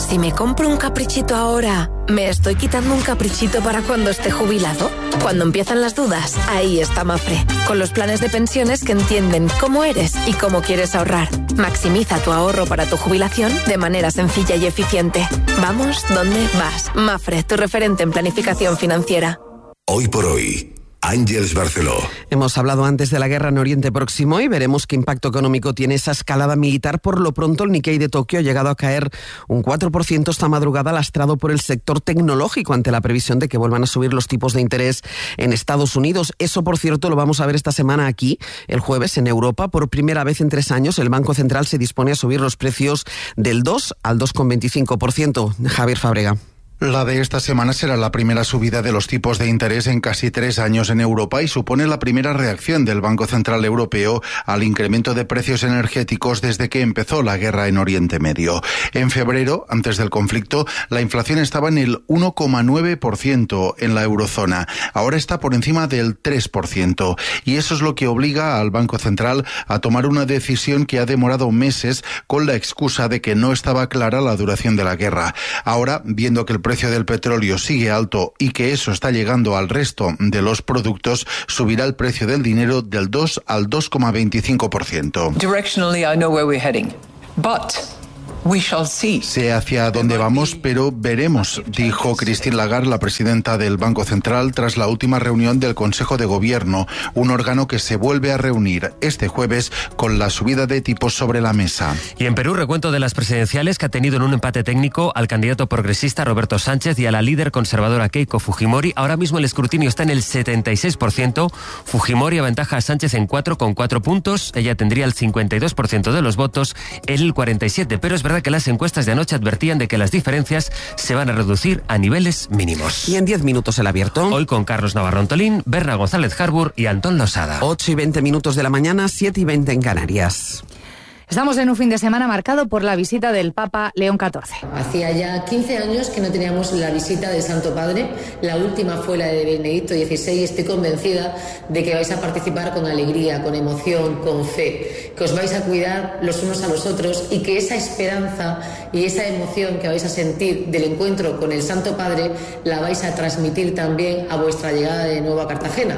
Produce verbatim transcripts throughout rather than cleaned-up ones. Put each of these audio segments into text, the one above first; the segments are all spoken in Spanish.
Si me compro un caprichito ahora, ¿me estoy quitando un caprichito para cuando esté jubilado? Cuando empiezan las dudas, ahí está Mapfre, con los planes de pensiones que entienden cómo eres y cómo quieres ahorrar. Maximiza tu ahorro para tu jubilación de manera sencilla y eficiente. Vamos donde vas. Mapfre, tu referente en planificación financiera. Hoy por hoy, Ángeles Barceló. Hemos hablado antes de la guerra en Oriente Próximo y veremos qué impacto económico tiene esa escalada militar. Por lo pronto, el Nikkei de Tokio ha llegado a caer un cuatro por ciento esta madrugada, lastrado por el sector tecnológico ante la previsión de que vuelvan a subir los tipos de interés en Estados Unidos. Eso, por cierto, lo vamos a ver esta semana aquí, el jueves, en Europa. Por primera vez en tres años, el Banco Central se dispone a subir los precios del dos al dos coma veinticinco por ciento. Javier Fábrega. La de esta semana será la primera subida de los tipos de interés en casi tres años en Europa y supone la primera reacción del Banco Central Europeo al incremento de precios energéticos desde que empezó la guerra en Oriente Medio. En febrero, antes del conflicto, la inflación estaba en el uno coma nueve por ciento en la eurozona. Ahora está por encima del tres por ciento. Y eso es lo que obliga al Banco Central a tomar una decisión que ha demorado meses con la excusa de que no estaba clara la duración de la guerra. Ahora, viendo que el El precio del petróleo sigue alto y que eso está llegando al resto de los productos, subirá el precio del dinero del dos al dos coma veinticinco por ciento. Directionally, I know where we're heading, but we shall see. Sé hacia dónde vamos, pero veremos, dijo Christine Lagarde, la presidenta del Banco Central, tras la última reunión del Consejo de Gobierno, un órgano que se vuelve a reunir este jueves con la subida de tipos sobre la mesa. Y en Perú, recuento de las presidenciales que ha tenido en un empate técnico al candidato progresista Roberto Sánchez y a la líder conservadora Keiko Fujimori. Ahora mismo el escrutinio está en el setenta y seis por ciento. Fujimori aventaja a Sánchez en cuatro con cuatro puntos. Ella tendría el cincuenta y dos por ciento de los votos, él el cuarenta y siete por ciento. Pero es verdad que las encuestas de anoche advertían de que las diferencias se van a reducir a niveles mínimos. Y en diez minutos el abierto. Hoy con Carlos Navarro Tolín, Berna González Harbour y Antón Losada. ocho y veinte minutos de la mañana, siete y veinte en Canarias. Estamos en un fin de semana marcado por la visita del Papa León catorce. Hacía ya quince años que no teníamos la visita del Santo Padre. La última fue la de Benedicto dieciséis y estoy convencida de que vais a participar con alegría, con emoción, con fe, que os vais a cuidar los unos a los otros y que esa esperanza y esa emoción que vais a sentir del encuentro con el Santo Padre la vais a transmitir también a vuestra llegada de nuevo a Cartagena.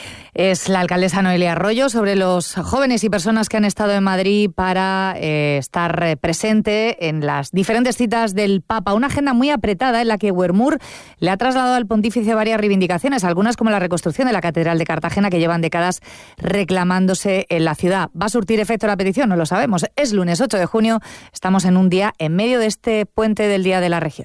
Es la alcaldesa Noelia Arroyo sobre los jóvenes y personas que han estado en Madrid para eh, estar eh, presente en las diferentes citas del Papa. Una agenda muy apretada en la que Wermur le ha trasladado al pontífice varias reivindicaciones, algunas como la reconstrucción de la Catedral de Cartagena, que llevan décadas reclamándose en la ciudad. ¿Va a surtir efecto la petición? No lo sabemos. Es lunes ocho de junio, estamos en un día en medio de este puente del Día de la Región.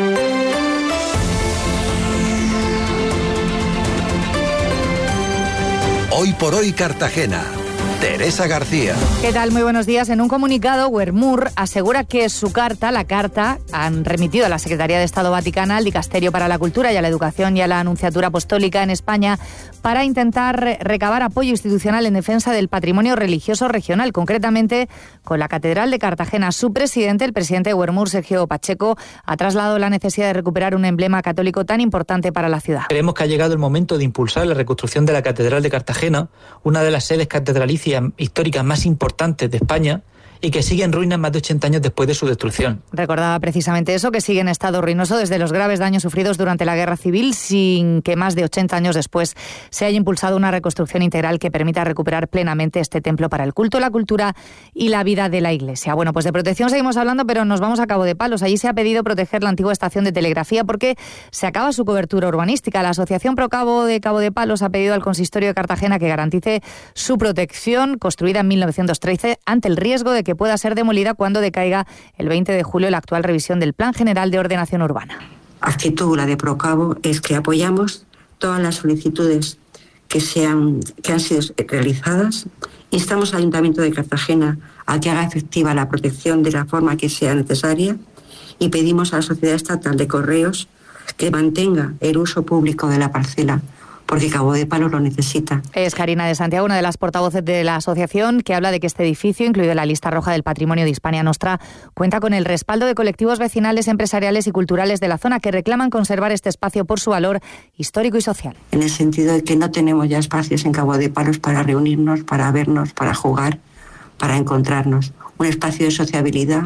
Hoy por hoy Cartagena. Teresa García. ¿Qué tal? Muy buenos días. En un comunicado, Wermur asegura que su carta, la carta, han remitido a la Secretaría de Estado Vaticana, al Dicasterio para la Cultura y a la Educación y a la Anunciatura Apostólica en España para intentar recabar apoyo institucional en defensa del patrimonio religioso regional, concretamente con la Catedral de Cartagena. Su presidente, el presidente de Wermur, Sergio Pacheco, ha trasladado la necesidad de recuperar un emblema católico tan importante para la ciudad. Creemos que ha llegado el momento de impulsar la reconstrucción de la Catedral de Cartagena, una de las sedes catedralicias históricas más importantes de España y que sigue en ruinas más de ochenta años después de su destrucción. Recordaba precisamente eso, que sigue en estado ruinoso desde los graves daños sufridos durante la Guerra Civil, sin que más de ochenta años después se haya impulsado una reconstrucción integral que permita recuperar plenamente este templo para el culto, la cultura y la vida de la Iglesia. Bueno, pues de protección seguimos hablando, pero nos vamos a Cabo de Palos. Allí se ha pedido proteger la antigua estación de telegrafía porque se acaba su cobertura urbanística. La Asociación Pro Cabo de Cabo de Palos ha pedido al Consistorio de Cartagena que garantice su protección, construida en mil novecientos trece, ante el riesgo de que pueda ser demolida cuando decaiga el veinte de julio la actual revisión del Plan General de Ordenación Urbana. Actitud, la de Procabo, es que apoyamos todas las solicitudes que, sean, que han sido realizadas. Instamos al Ayuntamiento de Cartagena a que haga efectiva la protección de la forma que sea necesaria y pedimos a la Sociedad Estatal de Correos que mantenga el uso público de la parcela, porque Cabo de Palos lo necesita. Es Karina de Santiago, una de las portavoces de la asociación, que habla de que este edificio, incluido en la lista roja del patrimonio de Hispania Nostra, cuenta con el respaldo de colectivos vecinales, empresariales y culturales de la zona que reclaman conservar este espacio por su valor histórico y social. En el sentido de que no tenemos ya espacios en Cabo de Palos para reunirnos, para vernos, para jugar, para encontrarnos. Un espacio de sociabilidad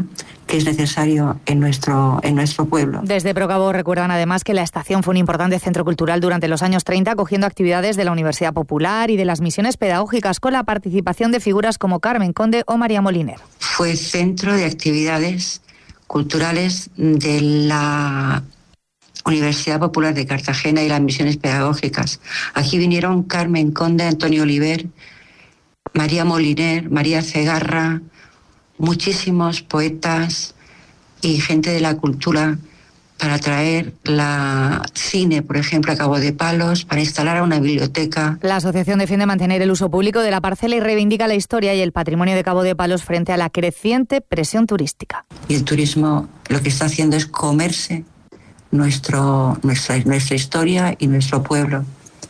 que es necesario en nuestro, en nuestro pueblo. Desde Procabo recuerdan además que la estación fue un importante centro cultural durante los años treinta, acogiendo actividades de la Universidad Popular y de las misiones pedagógicas, con la participación de figuras como Carmen Conde o María Moliner. Fue centro de actividades culturales de la Universidad Popular de Cartagena y las misiones pedagógicas. Aquí vinieron Carmen Conde, Antonio Oliver, María Moliner, María Cegarra, muchísimos poetas y gente de la cultura para traer la cine, por ejemplo, a Cabo de Palos, para instalar una biblioteca. La asociación defiende mantener el uso público de la parcela y reivindica la historia y el patrimonio de Cabo de Palos frente a la creciente presión turística. Y el turismo lo que está haciendo es comerse nuestro, nuestra, nuestra historia y nuestro pueblo.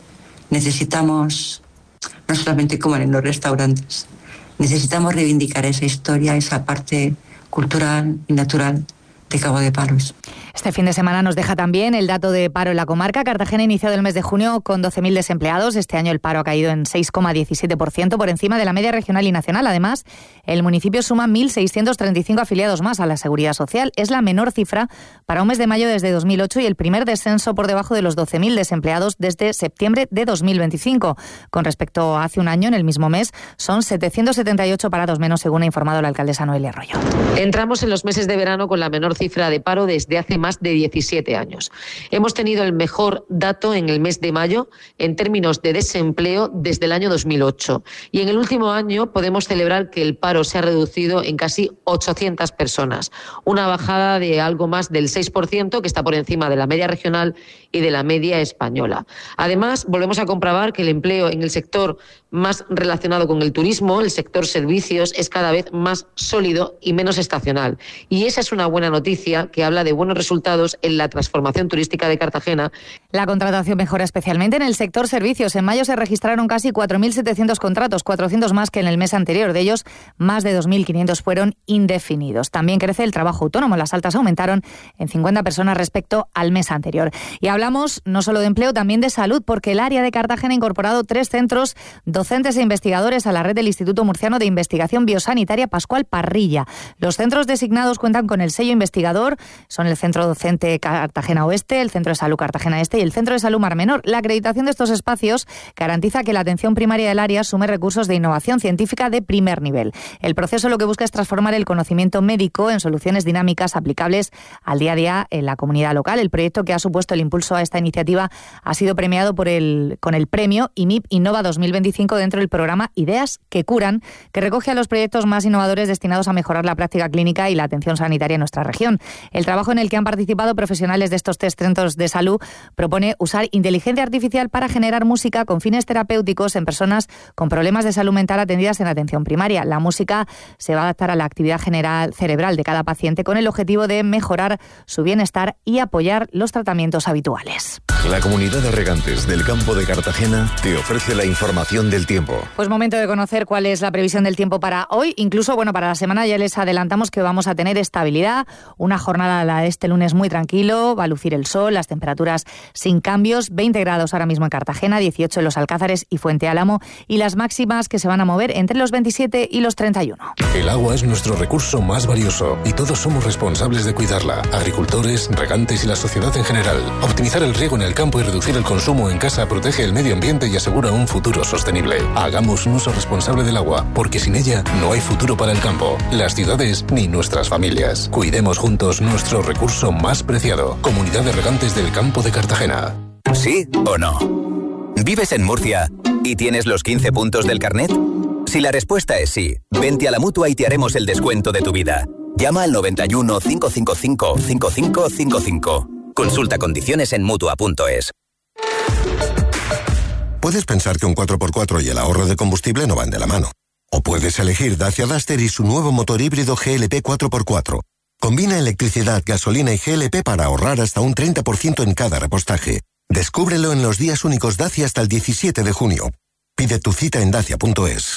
Necesitamos, no solamente comer en los restaurantes, necesitamos reivindicar esa historia, esa parte cultural y natural de Cabo de Palos. Este fin de semana nos deja también el dato de paro en la comarca. Cartagena ha iniciado el mes de junio con doce mil desempleados. Este año el paro ha caído en seis coma diecisiete por ciento, por encima de la media regional y nacional. Además, el municipio suma mil seiscientos treinta y cinco afiliados más a la Seguridad Social. Es la menor cifra para un mes de mayo desde dos mil ocho y el primer descenso por debajo de los doce mil desempleados desde septiembre de dos mil veinticinco. Con respecto a hace un año, en el mismo mes, son setecientos setenta y ocho parados menos, según ha informado la alcaldesa Noelia Arroyo. Entramos en los meses de verano con la menor cifra de paro desde hace más de diecisiete años. Hemos tenido el mejor dato en el mes de mayo en términos de desempleo desde el año dos mil ocho. Y en el último año podemos celebrar que el paro se ha reducido en casi ochocientas personas, una bajada de algo más del seis por ciento, que está por encima de la media regional y de la media española. Además, volvemos a comprobar que el empleo en el sector más relacionado con el turismo, el sector servicios, es cada vez más sólido y menos estacional. Y esa es una buena noticia que habla de buenos resultados en la transformación turística de Cartagena. La contratación mejora especialmente en el sector servicios. En mayo se registraron casi cuatro mil setecientos contratos, cuatrocientos más que en el mes anterior. De ellos, más de dos mil quinientos fueron indefinidos. También crece el trabajo autónomo. Las altas aumentaron en cincuenta personas respecto al mes anterior. Y hablamos no solo de empleo, también de salud, porque el área de Cartagena ha incorporado tres centros docentes e investigadores a la red del Instituto Murciano de Investigación Biosanitaria Pascual Parrilla. Los centros designados cuentan con el sello investigador. Son el Centro Docente Cartagena Oeste, el Centro de Salud Cartagena Este y el Centro de Salud Mar Menor. La acreditación de estos espacios garantiza que la atención primaria del área asume recursos de innovación científica de primer nivel. El proceso lo que busca es transformar el conocimiento médico en soluciones dinámicas aplicables al día a día en la comunidad local. El proyecto que ha supuesto el impulso a esta iniciativa ha sido premiado por el, con el premio I M I P Innova dos mil veinticinco dentro del programa Ideas que Curan, que recoge a los proyectos más innovadores destinados a mejorar la práctica clínica y la atención sanitaria en nuestra región. El trabajo en el que han participado profesionales de estos tres centros de salud propone usar inteligencia artificial para generar música con fines terapéuticos en personas con problemas de salud mental atendidas en atención primaria. La música se va a adaptar a la actividad general cerebral de cada paciente con el objetivo de mejorar su bienestar y apoyar los tratamientos habituales. La Comunidad de Regantes del Campo de Cartagena te ofrece la información del tiempo. Pues momento de conocer cuál es la previsión del tiempo para hoy. Incluso, bueno, para la semana ya les adelantamos que vamos a tener estabilidad, una jornada la de este lunes muy tranquilo, va a lucir el sol, las temperaturas sin cambios, veinte grados ahora mismo en Cartagena, dieciocho en Los Alcázares y Fuente Álamo, y las máximas que se van a mover entre los veintisiete y los treinta y uno. El agua es nuestro recurso más valioso y todos somos responsables de cuidarla. Agricultores, regantes y la sociedad en general. Optimizar el riego en el campo y reducir el consumo en casa protege el medio ambiente y asegura un futuro sostenible. Hagamos un uso responsable del agua, porque sin ella no hay futuro para el campo, las ciudades ni nuestras familias. Cuidemos juntos nuestro recurso más preciado. Comunidad de Regantes del Campo de Cartagena. ¿Sí o no? ¿Vives en Murcia y tienes los quince puntos del carnet? Si la respuesta es sí, vente a la Mutua y te haremos el descuento de tu vida. Llama al noventa y uno, cinco cinco cinco, cinco cinco cinco cinco. Consulta condiciones en Mutua punto es. Puedes pensar que un cuatro por cuatro y el ahorro de combustible no van de la mano. O puedes elegir Dacia Duster y su nuevo motor híbrido G L P cuatro por cuatro. Combina electricidad, gasolina y G L P para ahorrar hasta un treinta por ciento en cada repostaje. Descúbrelo en los días únicos Dacia hasta el diecisiete de junio. Pide tu cita en Dacia punto es.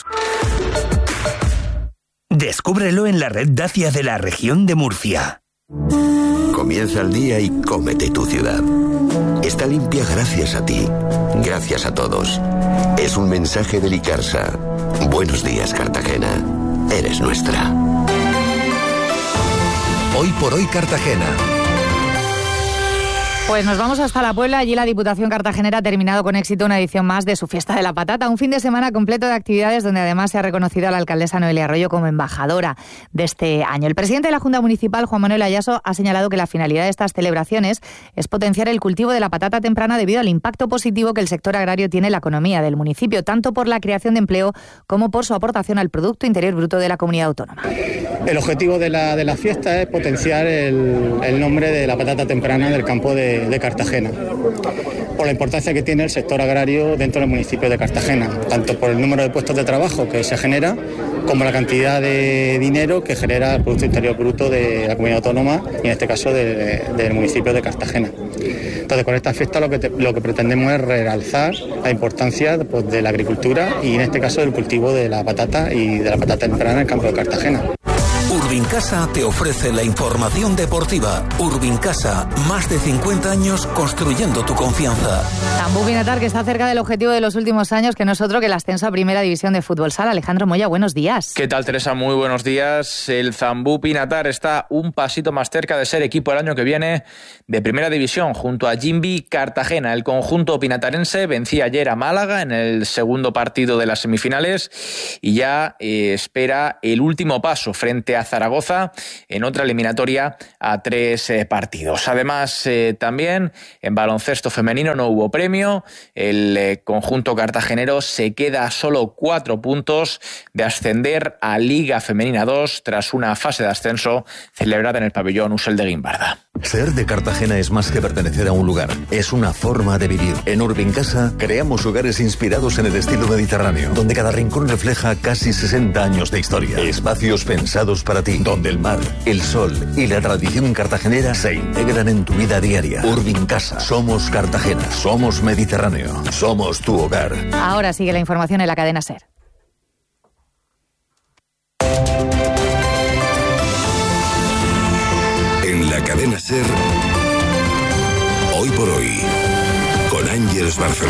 Descúbrelo en la red Dacia de la región de Murcia. Comienza el día y cómete tu ciudad. Está limpia gracias a ti. Gracias a todos. Es un mensaje de Licarsa. Buenos días, Cartagena. Eres nuestra. Hoy por Hoy Cartagena. Pues nos vamos hasta La Puebla. Allí la Diputación cartagenera ha terminado con éxito una edición más de su Fiesta de la Patata, un fin de semana completo de actividades donde además se ha reconocido a la alcaldesa Noelia Arroyo como embajadora de este año. El presidente de la Junta Municipal, Juan Manuel Ayaso, ha señalado que la finalidad de estas celebraciones es potenciar el cultivo de la patata temprana debido al impacto positivo que el sector agrario tiene en la economía del municipio, tanto por la creación de empleo como por su aportación al Producto Interior Bruto de la comunidad autónoma. El objetivo de la, de la fiesta es potenciar el, el nombre de la patata temprana del campo de de Cartagena, por la importancia que tiene el sector agrario dentro del municipio de Cartagena, tanto por el número de puestos de trabajo que se genera, como la cantidad de dinero que genera el Producto Interior Bruto de la comunidad autónoma, y en este caso de, del municipio de Cartagena. Entonces, con esta fiesta lo que, te, lo que pretendemos es realzar la importancia pues, de la agricultura y en este caso del cultivo de la patata y de la patata temprana en el campo de Cartagena. Urbincasa te ofrece la información deportiva. Urbincasa, más de cincuenta años construyendo tu confianza. Zambú Pinatar, que está cerca del objetivo de los últimos años, que no es otro que el ascenso a Primera División de Fútbol Sala. Alejandro Moya, buenos días. ¿Qué tal, Teresa? Muy buenos días. El Zambú Pinatar está un pasito más cerca de ser equipo el año que viene de Primera División, junto a Jimby Cartagena. El conjunto pinatarense vencía ayer a Málaga en el segundo partido de las semifinales y ya eh, espera el último paso frente a Zaragoza en otra eliminatoria a tres eh, partidos. Además, eh, también en baloncesto femenino no hubo premio. El eh, conjunto cartagenero se queda a solo cuatro puntos de ascender a Liga Femenina dos tras una fase de ascenso celebrada en el pabellón Usel de Guimbarda. Ser de Cartagena es más que pertenecer a un lugar, es una forma de vivir. En Urbincasa creamos hogares inspirados en el estilo mediterráneo, donde cada rincón refleja casi sesenta años de historia. Espacios pensados para ti, donde el mar, el sol y la tradición cartagenera se integran en tu vida diaria. Urbincasa, somos Cartagena, somos Mediterráneo, somos tu hogar. Ahora sigue la información en la cadena SER. En la cadena SER, hoy por hoy, con Ángeles Barcelona.